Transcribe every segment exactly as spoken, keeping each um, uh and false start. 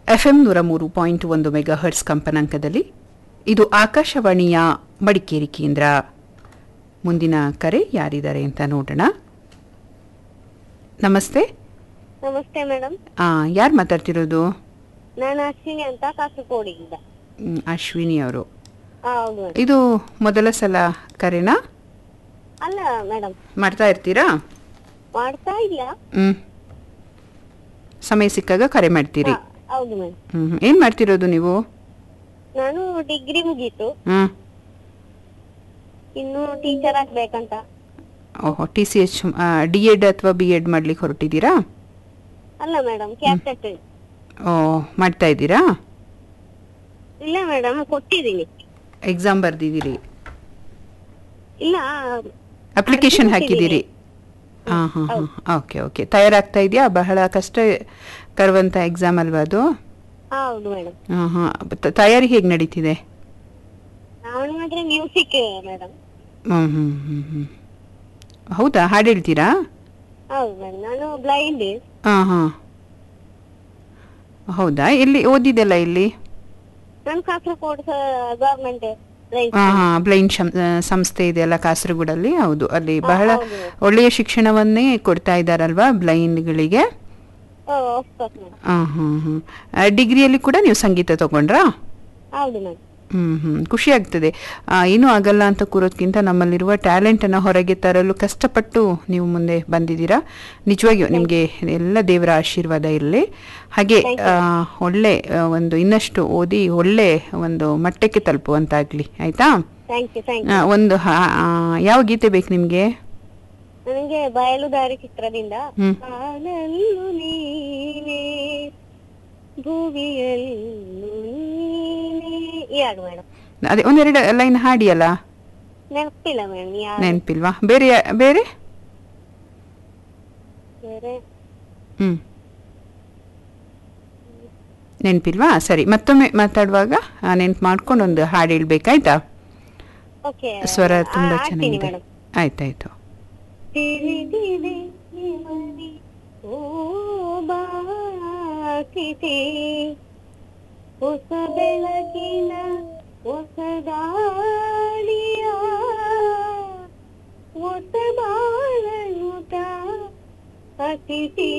F M ನೂರ ಮೂರು point ಒಂದು ಮೆಗಾ ಹರ್ಟ್ಸ್ ಕಂಪನಾಂಕದಲ್ಲಿ ಇದು ಆಕಾಶವಾಣಿಯ ಮಡಿಕೇರಿ ಕೇಂದ್ರ. ಮುಂದಿನ ಕರೆ ಯಾರಿದ್ದಾರೆ ಅಂತ ನೋಡೋಣ. ನಮಸ್ತೆ. ನಮಸ್ತೆ ಮೇಡಮ್. ಯಾರು ಮಾತಾಡ್ತಿರೋದು? ನಾನು ಅಶ್ವಿನಿ ಅಂತ ಕಾಸರಗೋಡಿಂದ. ಅಶ್ವಿನಿ ಅವರು. ಹೌದು. ಇದು ಮೊದಲ ಸಲ ಕರೆನಾ? ಅಲ್ಲ ಮೇಡಮ್. ಮಾಡ್ತಾ ಇರ್ತೀರಾ? ಮಾಡ್ತಾ ಇಲ್ಲ. ಹ್ಮ್ ಸಮಯ ಸಿಕ್ಕಾಗ ಕರೆ ಮಾಡ್ತೀರಿ? ಹೌದು ಮೇಡಮ್. ಹ್ಮ್ ಏನ್ ಮಾಡ್ತಿರೋದು ನೀವು? ನಾನು ಡಿಗ್ರಿ ಮುಗೀತು. ಹ್ಮ್ ಇನ್ನು ಟೀಚರ್ ಆಗ್ಬೇಕಂತ. ಓಹೋ, T C H D Ed ಅಥವಾ ಬಿ ಎಡ್ ಮಾಡ್ಲಿಕ್ಕೆ ಹೊರಟಿದ್ದೀರಾ? ಅಲ್ಲ ಮೇಡಮ್, ಕ್ಯಾಪ್ಟೆಟ್. ಓ, ಮಾಡ್ತಾ ಇದ್ದೀರಾ? ಇಲ್ಲ ಮೇಡಮ್, ಕೊಟ್ಟಿದ್ದೀನಿ. ಎಕ್ಸಾಮ್ ಬರ್ದಿದ್ದೀರಿ? ಇಲ್ಲ, ಅಪ್ಲಿಕೇಶನ್ ಹಾಕಿದ್ದೀರಿ? ಹಾಂ ಹಾಂ ಹಾಂ ಓಕೆ ಓಕೆ. ತಯಾರಾಗ್ತಾ ಇದೆಯಾ? ಬಹಳ ಕಷ್ಟಕರವಂಥ ಎಕ್ಸಾಮ್ ಅಲ್ವಾ ಅದು? ಹೌದು ಮೇಡಮ್. ಹಾಂ ಹಾಂ. ತಯಾರಿ ಹೇಗೆ ನಡೀತಿದೆ? ನಾನು ಮಾತ್ರ ಮ್ಯೂಸಿಕ್ ಮೇಡಮ್. ಹ್ಞೂ ಹ್ಞೂ ಹ್ಞೂ ಹ್ಞೂ ಹೌದಾ? ಹಾಡು ಹೇಳ್ತೀರಾ? ಹೌದು ಮೇಡಮ್, ನಾನು ಬ್ಲೈಂಡ್. ಹಾಂ ಹಾಂ ಹೌದಾ? ಎಲ್ಲಿ ಓದಿದೆಲ್ಲ ಇಲ್ಲಿ? ನಾನು ಕಾಸರಗೋಡು ಗವರ್ಮೆಂಟ್. ಹಾಂ ಹಾಂ ಬ್ಲೈಂಡ್ ಸಂಸ್ಥೆ ಇದೆಯಲ್ಲ ಕಾಸರಗೋಡಲ್ಲಿ? ಹೌದು, ಅಲ್ಲಿ ಬಹಳ ಒಳ್ಳೆಯ ಶಿಕ್ಷಣವನ್ನೇ ಕೊಡ್ತಾ ಇದ್ದಾರಲ್ವಾ ಬ್ಲೈಂಡ್ಗಳಿಗೆ? ಹಾಂ ಹಾಂ ಹಾಂ. ಡಿಗ್ರಿಯಲ್ಲಿ ಕೂಡ ನೀವು ಸಂಗೀತ ತಗೊಂಡ್ರಾ? ಹೌದು ಮೇಡಮ್. ಹ್ಮ್ ಹ್ಮ್ ಖುಷಿ ಆಗ್ತದೆ. ಏನೂ ಆಗಲ್ಲ ಅಂತ ಕೂರೋದ್ಕಿಂತ ನಮ್ಮಲ್ಲಿರುವ ಟ್ಯಾಲೆಂಟನ್ನು ಹೊರಗೆ ತರಲು ಕಷ್ಟಪಟ್ಟು ನೀವು ಮುಂದೆ ಬಂದಿದ್ದೀರಾ. ನಿಜವಾಗಿಯೂ ನಿಮಗೆ ಎಲ್ಲ ದೇವರ ಆಶೀರ್ವಾದ ಇರಲಿ. ಹಾಗೆ ಒಳ್ಳೆ ಒಂದು ಇನ್ನಷ್ಟು ಓದಿ ಒಳ್ಳೆ ಒಂದು ಮಟ್ಟಕ್ಕೆ ತಲುಪುವಂತಾಗ್ಲಿ. ಆಯ್ತಾ? ಒಂದು ಯಾವ ಗೀತೆ ಬೇಕು ನಿಮ್ಗೆ? ನನಗೆ ಬಯಲುದಾರಿ ಚಿತ್ರದಿಂದ ಅದೇ ಒಂದೆರಡು ಲೈನ್ ಹಾಡಿಯಲ್ಲ? ನೆನಪಿಲ್ಲ ಮೇಡಮ್. ನೆನಪಿಲ್ವಾ? ಬೇರೆ ಬೇರೆ? ಹ್ಮ್ ನೆನಪಿಲ್ವಾ? ಸರಿ, ಮತ್ತೊಮ್ಮೆ ಮಾತಾಡುವಾಗ ನೆನ್ಪು ಮಾಡ್ಕೊಂಡು ಒಂದು ಹಾಡು ಹೇಳ್ಬೇಕಾಯ್ತಾ? ಸ್ವರ ತುಂಬಾ ಚೆನ್ನಾಗಿದೆ. ಆಯ್ತಾಯ್ತು. ಹೊಸ ಬೆಳಕಿನ ಹೊಸ ದಾಳಿಯ ಹೊಸ ಬಾಳನುತ ಅತಿಥಿ.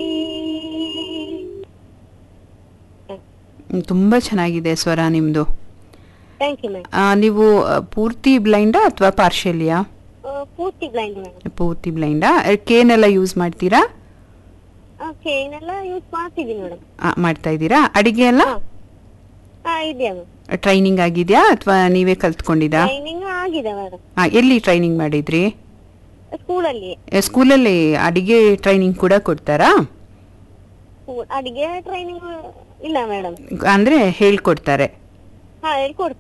ತುಂಬಾ ಚೆನ್ನಾಗಿದೆ ಸ್ವರ ನಿಮ್ದು. Thank you ma'am. ನೀವು ಪೂರ್ತಿ ಬ್ಲೈಂಡಾ ಅಥವಾ ಪಾರ್ಷಿಯಲಿಯಾ? ಪೂರ್ತಿ ಬ್ಲೈಂಡ್ ಮೇಡಮ್. ಪೂರ್ತಿ ಬ್ಲೈಂಡಾ? ಕೇನೆಲ್ಲ ಯೂಸ್ ಮಾಡ್ತೀರಾ? ಕೇನೆಲ್ಲ ಯೂಸ್ ಮಾಡ್ತಿದ್ದೀನಿ ಮೇಡಮ್. ಮಾಡ್ತಾ ಇದ್ದೀರಾ? ಅಡಿಗೆ ಎಲ್ಲ ಟ್ರೈನಿಂಗ್ ಆಗಿದೆಯಾ ಅಥವಾ ನೀವೇ ಕಲ್ತ್ಕೊಂಡಿದ್ದಾ? ಟ್ರೈನಿಂಗ್ ಆಗಿದೆ ಮೇಡಮ್. ಎಲ್ಲಿ ಟ್ರೈನಿಂಗ್ ಮಾಡಿದ್ರಿ? ಸ್ಕೂಲಲ್ಲಿ. ಸ್ಕೂಲಲ್ಲಿ ಅಡಿಗೆ ಟ್ರೈನಿಂಗ್ ಕೂಡ ಕೊಡ್ತಾರಾ? ಅಡಿಗೆ ಟ್ರೈನಿಂಗ್ ಇಲ್ಲ ಮೇಡಮ್. ಅಂದ್ರೆ ಹೇಳ್ಕೊಡ್ತಾರೆ? ಹಾ, ಹೇಳ್ಕೊಡ್ತಾರೆ.